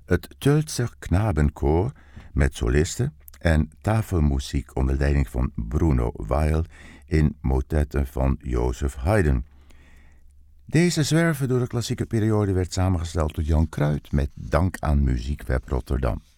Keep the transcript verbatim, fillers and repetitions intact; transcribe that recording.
Het Tölzer Knabenkoor met solisten en tafelmuziek onder leiding van Bruno Weil in motetten van Joseph Haydn. Deze zwerver door de klassieke periode werd samengesteld door Jan Kruid met dank aan Muziekweb Rotterdam.